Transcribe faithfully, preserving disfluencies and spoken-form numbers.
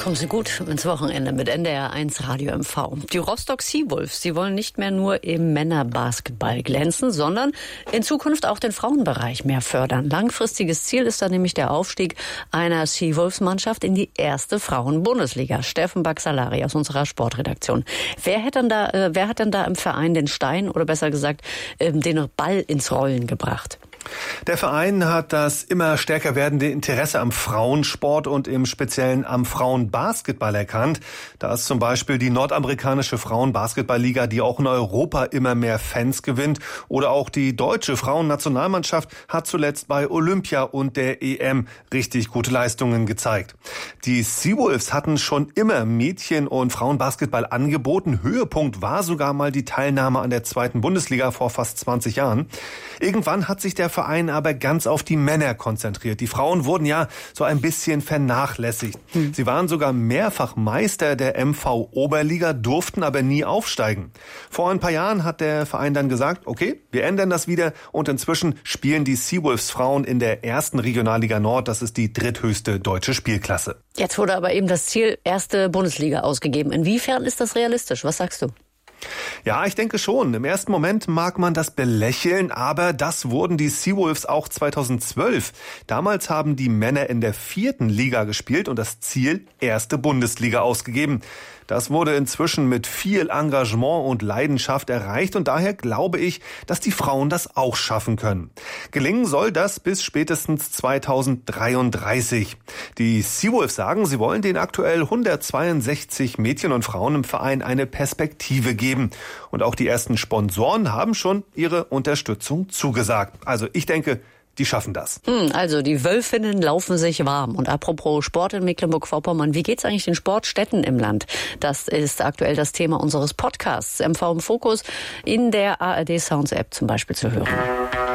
Kommen Sie gut ins Wochenende mit N D R eins Radio M V. Die Rostock Seawolves, sie wollen nicht mehr nur im Männerbasketball glänzen, sondern in Zukunft auch den Frauenbereich mehr fördern. Langfristiges Ziel ist da nämlich der Aufstieg einer Seawolves-Mannschaft in die erste Frauen-Bundesliga. Steffen Baxalari aus unserer Sportredaktion. Wer hat denn da, äh, wer hat denn da im Verein den Stein oder besser gesagt äh, den Ball ins Rollen gebracht? Der Verein hat das immer stärker werdende Interesse am Frauensport und im Speziellen am Frauenbasketball erkannt. Da ist zum Beispiel die nordamerikanische Frauenbasketballliga, die auch in Europa immer mehr Fans gewinnt. Oder auch die deutsche Frauennationalmannschaft hat zuletzt bei Olympia und der E M richtig gute Leistungen gezeigt. Die Seawolves hatten schon immer Mädchen- und Frauenbasketball angeboten. Höhepunkt war sogar mal die Teilnahme an der zweiten Bundesliga vor fast zwanzig Jahren. Irgendwann hat sich der Verein aber ganz auf die Männer konzentriert. Die Frauen wurden ja so ein bisschen vernachlässigt. Hm. Sie waren sogar mehrfach Meister der M V Oberliga, durften aber nie aufsteigen. Vor ein paar Jahren hat der Verein dann gesagt, okay, wir ändern das wieder und inzwischen spielen die Seawolves Frauen in der ersten Regionalliga Nord. Das ist die dritthöchste deutsche Spielklasse. Jetzt wurde aber eben das Ziel erste Bundesliga ausgegeben. Inwiefern ist das realistisch? Was sagst du? Ja, ich denke schon. Im ersten Moment mag man das belächeln, aber das wurden die Seawolves auch zweitausendzwölf. Damals haben die Männer in der vierten Liga gespielt und das Ziel erste Bundesliga ausgegeben. Das wurde inzwischen mit viel Engagement und Leidenschaft erreicht und daher glaube ich, dass die Frauen das auch schaffen können. Gelingen soll das bis spätestens zweitausenddreiunddreißig. Die Seawolves sagen, sie wollen den aktuell hundertzweiundsechzig Mädchen und Frauen im Verein eine Perspektive geben. Und auch die ersten Sponsoren haben schon ihre Unterstützung zugesagt. Also ich denke, die schaffen das. Hm, also die Wölfinnen laufen sich warm. Und apropos Sport in Mecklenburg-Vorpommern, wie geht's eigentlich den Sportstätten im Land? Das ist aktuell das Thema unseres Podcasts. M V im Fokus in der A R D Sounds App zum Beispiel zu hören.